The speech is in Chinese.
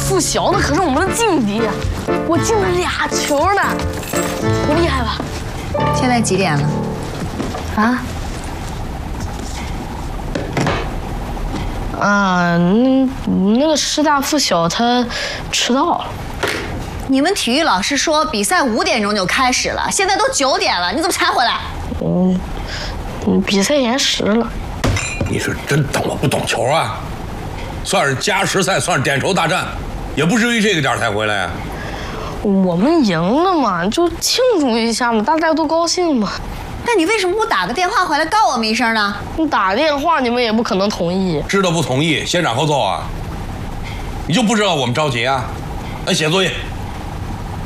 附小那可是我们的劲敌，我进了2球呢，不厉害吧？ 现在几点了？ 那个师大附小他迟到了。 你们体育老师说比赛5点钟就开始了，现在都9点了，你怎么才回来？ 比赛延时了。 你是真当我不懂球啊？算是加时赛，算是点球大战，也不至于这个点才回来啊。 我们赢了嘛，就庆祝一下嘛，大家都高兴嘛。 那你为什么不打个电话回来告我们一声呢？ 你打电话你们也不可能同意。 知道不同意，先斩后奏啊！你就不知道我们着急啊？来写作业。